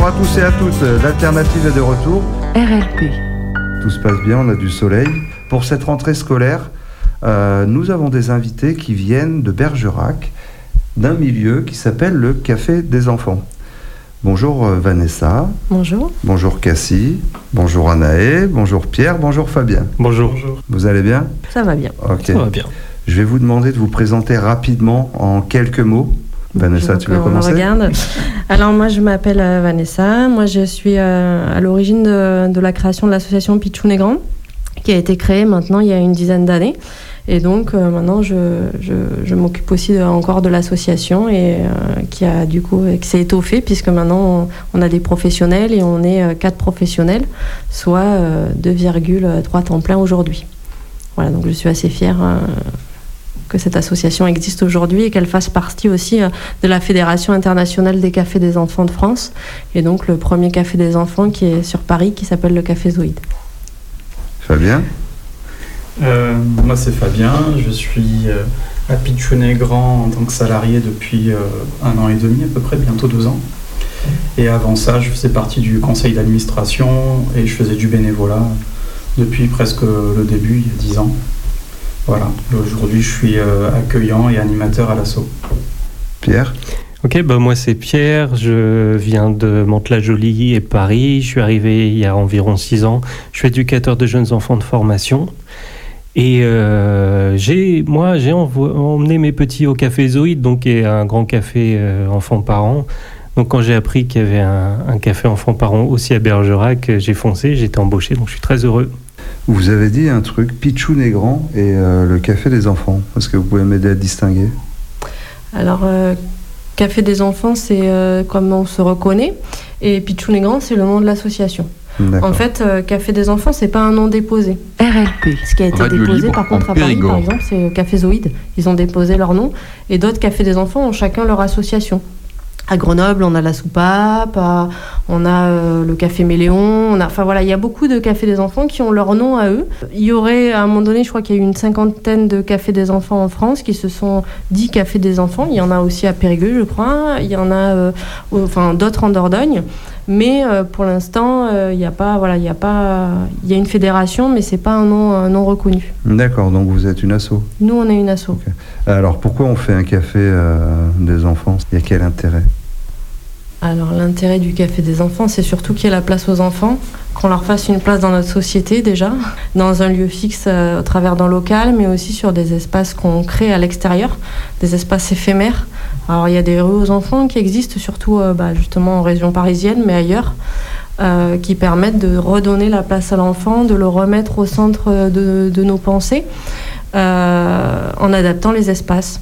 Bonjour à tous et à toutes, l'alternative est de retour. RLP. Tout se passe bien, on a du soleil. Pour cette rentrée scolaire, nous avons des invités qui viennent de Bergerac, d'un milieu qui s'appelle le Café des Enfants. Bonjour Vanessa. Bonjour. Bonjour Cassie. Bonjour Anaë. Bonjour Pierre. Bonjour Fabien. Bonjour. Vous allez bien ? Ça va bien. Ok. Ça va bien. Je vais vous demander de vous présenter rapidement en quelques mots. Vanessa, tu veux commencer ? Regarde. Alors moi je m'appelle Vanessa, moi je suis à l'origine de la création de l'association Pichoun et Grand, qui a été créée maintenant il y a une dizaine d'années. Et donc maintenant je m'occupe aussi encore de l'association et qui s'est étoffée, puisque maintenant on a des professionnels et on est 4 professionnels, soit 2,3 temps plein aujourd'hui. Voilà, donc je suis assez fière que cette association existe aujourd'hui et qu'elle fasse partie aussi de la Fédération internationale des cafés des enfants de France, et donc le premier café des enfants qui est sur Paris, qui s'appelle le Café Zoïde. Fabien ? Moi c'est Fabien, je suis à Pichoun et Grand en tant que salarié depuis 1 an et demi à peu près, bientôt 2 ans. Et avant ça je faisais partie du conseil d'administration et je faisais du bénévolat depuis presque le début, il y a 10 ans. Voilà, aujourd'hui je suis accueillant et animateur à l'asso. Pierre ? Ok, moi c'est Pierre, je viens de Mantes-la-Jolie et Paris, je suis arrivé il y a environ 6 ans, je suis éducateur de jeunes enfants de formation et j'ai emmené mes petits au Café Zoïde, donc qui est un grand café enfants-parents. Donc quand j'ai appris qu'il y avait un café enfants-parents aussi à Bergerac, j'ai foncé, j'ai été embauché, donc je suis très heureux. Vous avez dit un truc, Pichoun et Grand et le Café des Enfants. Est-ce que vous pouvez m'aider à distinguer ? Alors, Café des Enfants, c'est comme on se reconnaît, et Pichoun et Grand, c'est le nom de l'association. D'accord. En fait, Café des Enfants, c'est pas un nom déposé. RLP. Ce qui a été Radio déposé, Libre par contre, en à Paris, Périgord. par exemple, c'est Café Zoïde. Ils ont déposé leur nom, et d'autres cafés des enfants ont chacun leur association. À Grenoble, on a la Soupape, on a le Café Méléon, il y a beaucoup de cafés des enfants qui ont leur nom à eux. Il y aurait, à un moment donné, je crois qu'il y a eu une 50aine de cafés des enfants en France qui se sont dits cafés des enfants. Il y en a aussi à Périgueux, je crois. Il y en a d'autres en Dordogne. Mais pour l'instant, il y a une fédération, mais c'est pas un nom reconnu. D'accord, donc vous êtes une asso. Nous, on est une asso. Okay. Alors pourquoi on fait un café des enfants ? Il y a quel intérêt ? Alors l'intérêt du Café des Enfants, c'est surtout qu'il y ait la place aux enfants, qu'on leur fasse une place dans notre société déjà, dans un lieu fixe au travers d'un local, mais aussi sur des espaces qu'on crée à l'extérieur, des espaces éphémères. Alors il y a des rues aux enfants qui existent surtout justement en région parisienne, mais ailleurs, qui permettent de redonner la place à l'enfant, de le remettre au centre de nos pensées, en adaptant les espaces.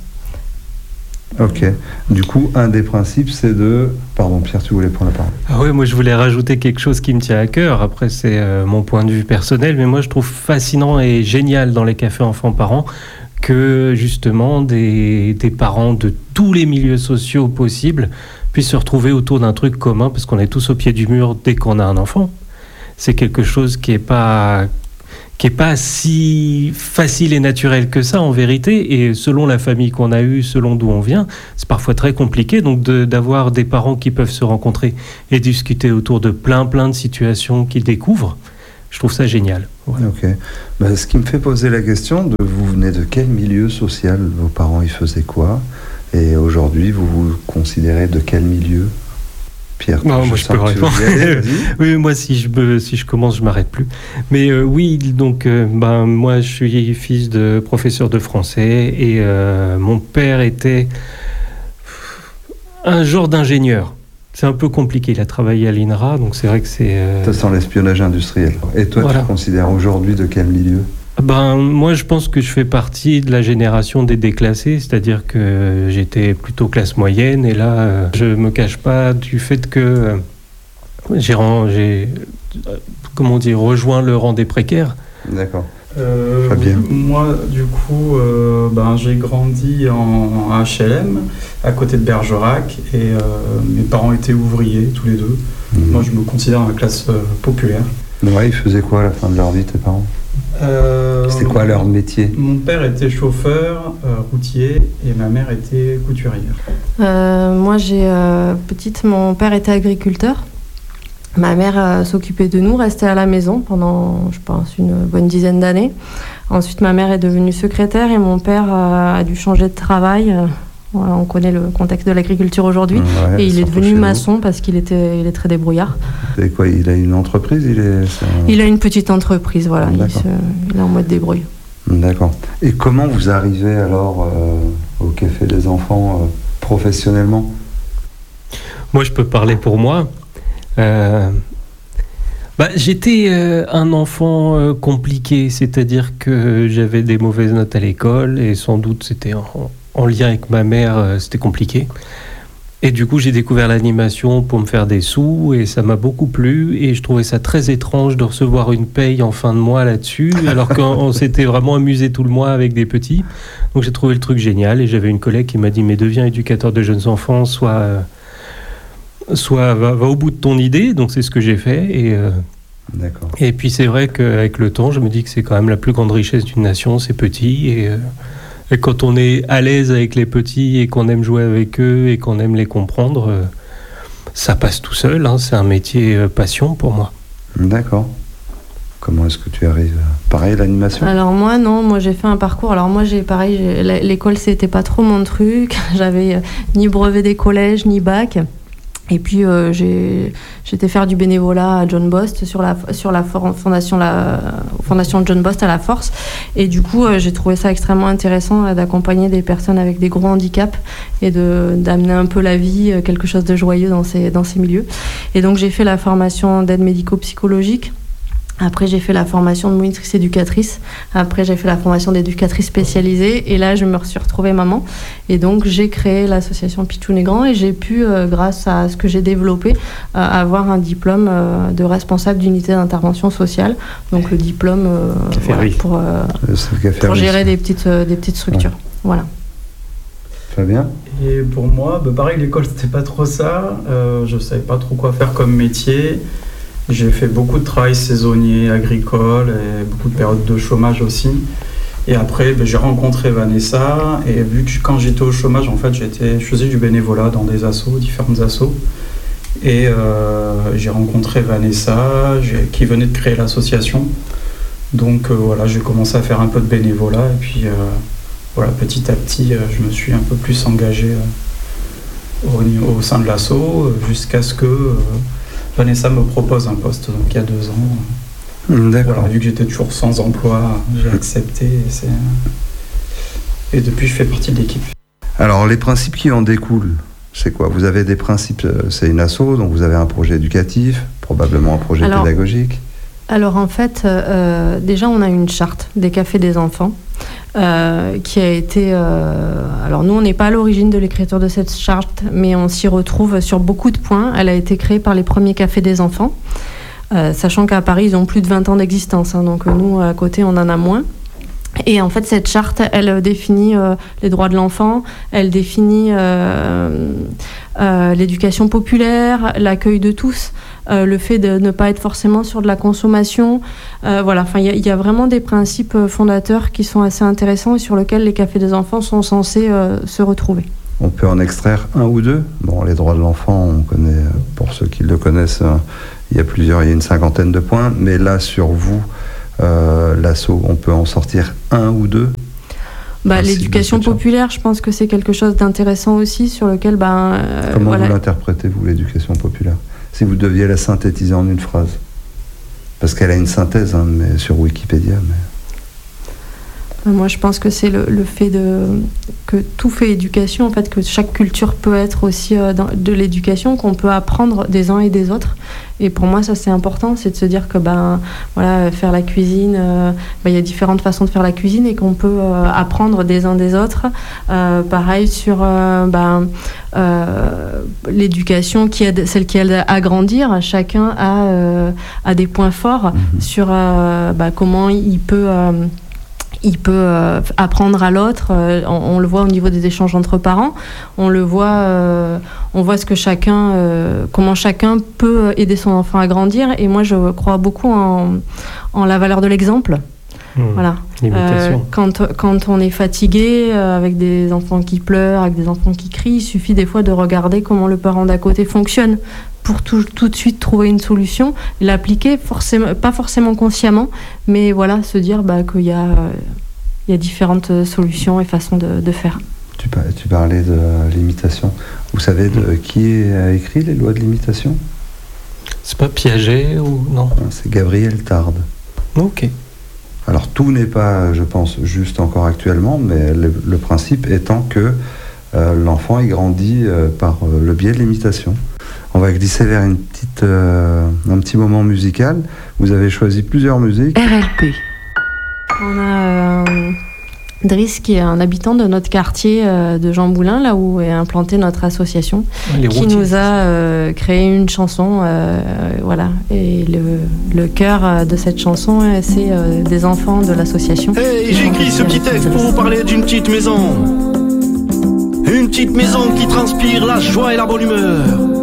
Ok. Du coup, un des principes, c'est de... Pardon, Pierre, tu voulais prendre la parole. Ah oui, moi je voulais rajouter quelque chose qui me tient à cœur. Après, c'est mon point de vue personnel, mais moi je trouve fascinant et génial dans les cafés enfants-parents que justement des parents de tous les milieux sociaux possibles puissent se retrouver autour d'un truc commun, parce qu'on est tous au pied du mur dès qu'on a un enfant. C'est quelque chose qui est pas si facile et naturel que ça en vérité, et selon la famille qu'on a eue, selon d'où on vient, c'est parfois très compliqué, donc d'avoir des parents qui peuvent se rencontrer et discuter autour de plein de situations qu'ils découvrent, je trouve ça génial. Voilà. Ok. Ce qui me fait poser la question, vous venez de quel milieu social ? Vos parents, ils faisaient quoi ? Et aujourd'hui, vous vous considérez de quel milieu ? Pierre, moi je peux répondre. Oui, moi si je commence, je m'arrête plus. Mais oui, donc moi je suis fils de professeur de français et mon père était un genre d'ingénieur. C'est un peu compliqué, il a travaillé à l'INRA, donc c'est vrai que c'est... Ça sent l'espionnage industriel. Et toi, voilà. Tu te considères aujourd'hui de quel milieu ? Moi, je pense que je fais partie de la génération des déclassés, c'est-à-dire que j'étais plutôt classe moyenne, et là, je me cache pas du fait que j'ai rejoint le rang des précaires. D'accord. Fabien. Moi, du coup, j'ai grandi en HLM, à côté de Bergerac, et mes parents étaient ouvriers, tous les deux. Moi, je me considère dans la classe populaire. Ouais, ils faisaient quoi à la fin de leur vie, tes parents ? C'était quoi leur métier ? Mon père était chauffeur routier et ma mère était couturière. Moi, petite, mon père était agriculteur. Ma mère s'occupait de nous, restait à la maison pendant, je pense, une bonne dizaine d'années. Ensuite, ma mère est devenue secrétaire et mon père a dû changer de travail. Voilà, on connaît le contexte de l'agriculture aujourd'hui. Et il est devenu maçon parce qu'il il est très débrouillard. Et quoi, il a une entreprise? Il a une petite entreprise, voilà. Il est en mode débrouille. D'accord. Et comment vous arrivez alors au Café des enfants professionnellement? Moi, je peux parler pour moi. J'étais un enfant compliqué, c'est-à-dire que j'avais des mauvaises notes à l'école et sans doute c'était en lien avec ma mère, c'était compliqué. Et du coup, j'ai découvert l'animation pour me faire des sous et ça m'a beaucoup plu et je trouvais ça très étrange de recevoir une paye en fin de mois là-dessus alors qu'on s'était vraiment amusé tout le mois avec des petits. Donc j'ai trouvé le truc génial et j'avais une collègue qui m'a dit « Mais deviens éducateur de jeunes enfants, soit va au bout de ton idée ». Donc c'est ce que j'ai fait D'accord. Et puis c'est vrai qu'avec le temps, je me dis que c'est quand même la plus grande richesse d'une nation, c'est petits et quand on est à l'aise avec les petits et qu'on aime jouer avec eux et qu'on aime les comprendre, ça passe tout seul. Hein, c'est un métier passion pour moi. D'accord. Comment est-ce que tu arrives? Pareil, l'animation? Alors moi j'ai fait un parcours. Alors moi l'école c'était pas trop mon truc. J'avais ni brevet des collèges ni bac. Et puis j'étais faire du bénévolat à John Bost sur la fondation John Bost à La Force. Et du coup, j'ai trouvé ça extrêmement intéressant d'accompagner des personnes avec des gros handicaps et d'amener un peu la vie, quelque chose de joyeux dans ces milieux. Et donc j'ai fait la formation d'aide médico-psychologique. Après, j'ai fait la formation de monitrice éducatrice. Après, j'ai fait la formation d'éducatrice spécialisée. Et là, je me suis retrouvée maman. Et donc, j'ai créé l'association Pitchoun et Grand. Et j'ai pu, grâce à ce que j'ai développé, avoir un diplôme de responsable d'unité d'intervention sociale. Donc, le diplôme pour gérer des petites structures. Ouais. Voilà. Très bien. Et pour moi, pareil, l'école, c'était pas trop ça. Je savais pas trop quoi faire comme métier. J'ai fait beaucoup de travail saisonnier, agricole et beaucoup de périodes de chômage aussi. Et après, j'ai rencontré Vanessa et vu que quand j'étais au chômage, en fait, je faisais du bénévolat dans des assos, différentes assos. Et j'ai rencontré Vanessa qui venait de créer l'association. Donc voilà, j'ai commencé à faire un peu de bénévolat et puis petit à petit, je me suis un peu plus engagé au sein de l'asso jusqu'à ce que Vanessa me propose un poste, donc il y a 2 ans. D'accord. Voilà, vu que j'étais toujours sans emploi, j'ai accepté. Et depuis, je fais partie de l'équipe. Alors, les principes qui en découlent, c'est quoi? Vous avez des principes, c'est une asso, donc vous avez un projet éducatif, probablement un projet pédagogique. Alors, en fait, déjà, on a une charte des cafés des enfants qui a été... alors, nous, on n'est pas à l'origine de l'écriture de cette charte, mais on s'y retrouve sur beaucoup de points. Elle a été créée par les premiers cafés des enfants, sachant qu'à Paris, ils ont plus de 20 ans d'existence. Hein, donc, nous, à côté, on en a moins. Et en fait, cette charte, elle définit les droits de l'enfant, elle définit l'éducation populaire, l'accueil de tous, le fait de ne pas être forcément sur de la consommation. Voilà, enfin, il y a vraiment des principes fondateurs qui sont assez intéressants et sur lesquels les cafés des enfants sont censés se retrouver. On peut en extraire un ou deux. Bon, les droits de l'enfant, on connaît, pour ceux qui le connaissent, il y a une 50aine de points, mais là, sur vous, l'asso, on peut en sortir un ou deux? L'éducation populaire, je pense que c'est quelque chose d'intéressant aussi sur lequel... Comment vous l'interprétez, vous, l'éducation populaire? Si vous deviez la synthétiser en une phrase. Parce qu'elle a une synthèse mais sur Wikipédia. Moi, je pense que c'est le fait que tout fait éducation, en fait, que chaque culture peut être aussi de l'éducation, qu'on peut apprendre des uns et des autres. Et pour moi, ça, c'est important, c'est de se dire que faire la cuisine, il y a différentes façons de faire la cuisine et qu'on peut apprendre des uns des autres. Pareil sur l'éducation, celle qui aide à grandir. Chacun a des points forts sur comment il peut apprendre à l'autre. On le voit au niveau des échanges entre parents. On le voit, on voit comment chacun peut aider son enfant à grandir. Et moi, je crois beaucoup en la valeur de l'exemple. Voilà. Quand on est fatigué, avec des enfants qui pleurent, avec des enfants qui crient, il suffit des fois de regarder comment le parent d'à côté fonctionne. pour tout de suite trouver une solution, l'appliquer, pas forcément consciemment, mais voilà, se dire qu'il y a différentes solutions et façons de faire. Tu parlais de l'imitation. Vous savez de qui a écrit les lois de l'imitation ? C'est pas Piaget ou non ? C'est Gabriel Tarde. Ok. Alors tout n'est pas, je pense, juste encore actuellement, mais le principe étant que l'enfant est grandi par le biais de l'imitation. On va glisser vers un petit moment musical. Vous avez choisi plusieurs musiques. RLP. On a Driss qui est un habitant de notre quartier de Jean Moulin, là où est implantée notre association, qui nous a créé une chanson, voilà. Et le cœur de cette chanson, c'est des enfants de l'association. Hey, j'ai écrit ce petit texte pour vous parler d'une petite maison. Une petite maison qui transpire la joie et la bonne humeur.